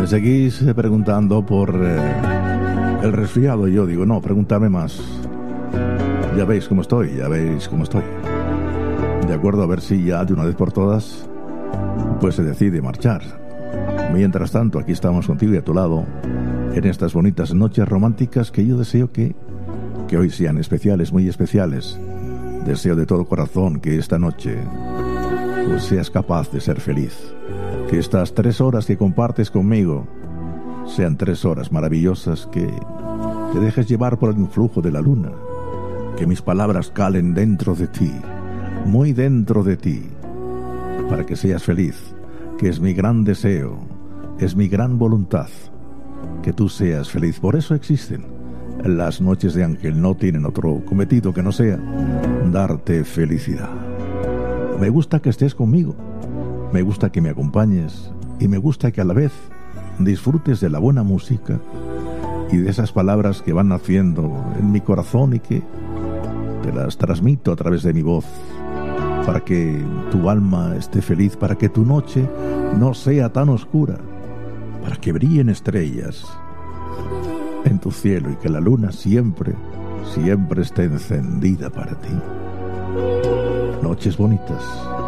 Me seguís preguntando por el resfriado y yo digo, no, pregúntame más. Ya veis cómo estoy, ya veis cómo estoy. De acuerdo, a ver si ya de una vez por todas pues se decide marchar. Mientras tanto, aquí estamos contigo y a tu lado en estas bonitas noches románticas que yo deseo que hoy sean especiales, muy especiales. Deseo de todo corazón que esta noche pues seas capaz de ser feliz. Que estas 3 horas que compartes conmigo sean 3 horas maravillosas, que te dejes llevar por el influjo de la luna. Que mis palabras calen dentro de ti, muy dentro de ti, para que seas feliz, que es mi gran deseo, es mi gran voluntad, que tú seas feliz. Por eso existen las noches de Ángel, no tienen otro cometido que no sea darte felicidad. Me gusta que estés conmigo, me gusta que me acompañes y me gusta que a la vez disfrutes de la buena música y de esas palabras que van naciendo en mi corazón y que te las transmito a través de mi voz, para que tu alma esté feliz, para que tu noche no sea tan oscura, para que brillen estrellas en tu cielo y que la luna siempre, siempre esté encendida para ti. Noches bonitas,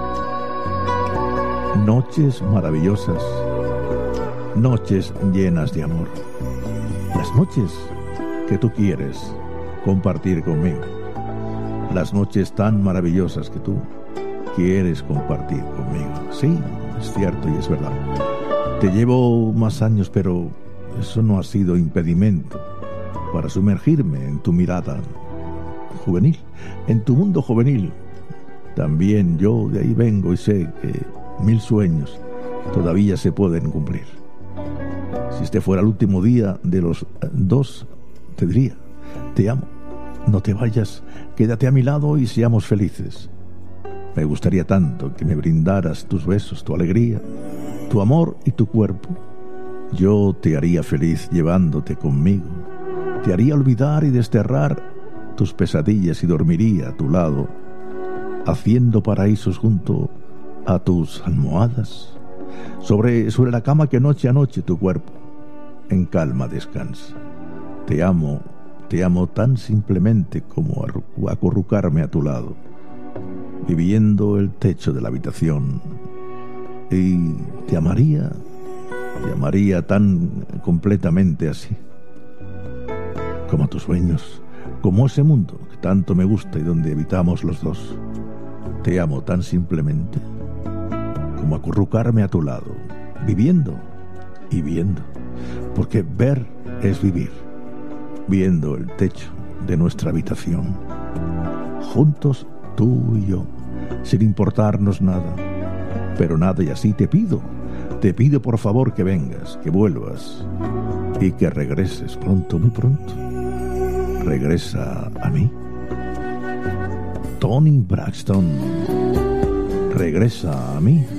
noches maravillosas, noches llenas de amor. Las noches que tú quieres compartir conmigo. Las noches tan maravillosas que tú quieres compartir conmigo. Sí, es cierto y es verdad. Te llevo más años, pero eso no ha sido impedimento para sumergirme en tu mirada juvenil, en tu mundo juvenil. También yo de ahí vengo y sé que 1000 sueños todavía se pueden cumplir. Si este fuera el último día de los 2, te diría, te amo, no te vayas, quédate a mi lado y seamos felices. Me gustaría tanto que me brindaras tus besos, tu alegría, tu amor y tu cuerpo. Yo te haría feliz llevándote conmigo. Te haría olvidar y desterrar tus pesadillas y dormiría a tu lado, haciendo paraísos junto a tus almohadas. Sobre la cama que noche a noche tu cuerpo en calma descansa. Te amo tan simplemente como acurrucarme a tu lado, viviendo el techo de la habitación. Y te amaría tan completamente así, como tus sueños, como ese mundo que tanto me gusta y donde habitamos los dos. Te amo tan simplemente como acurrucarme a tu lado, viviendo y viendo, porque ver es vivir, viendo el techo de nuestra habitación, juntos tú y yo, sin importarnos nada, pero nada, y así te pido por favor que vengas, que vuelvas y que regreses pronto, muy pronto. Regresa a mí. Toni Braxton, regresa a mí.